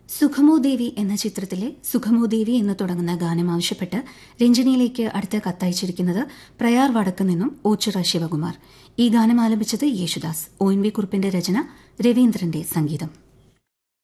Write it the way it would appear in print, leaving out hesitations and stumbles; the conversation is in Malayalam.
സുഖമോ ദേവി എന്ന ചിത്രത്തിലെ സുഖമോ ദേവി എന്ന് തുടങ്ങുന്ന ഗാനം ആവശ്യപ്പെട്ട് രഞ്ജനിയിലേക്ക് അടുത്ത കത്തയച്ചിരിക്കുന്നത് പ്രയാർ വടക്ക് നിന്നും ഓച്ചിറ ശിവകുമാർ. ഈ ഗാനം ആലപിച്ചത് യേശുദാസ്. ONV കുറുപ്പിന്റെ രചന, രവീന്ദ്രന്റെ സംഗീതം.